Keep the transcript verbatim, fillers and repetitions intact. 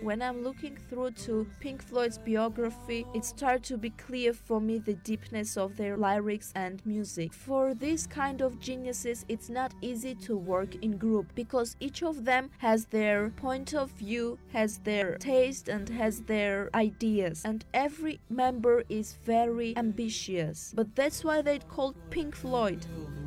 when I'm looking through to Pink Floyd's biography, it started to be clear for me the deepness of their lyrics and music. For this kind of geniuses, it's not easy to work in group because each of them has their point of view, has their taste, and has their ideas, and every member is very ambitious. But that's why they called Pink Floyd.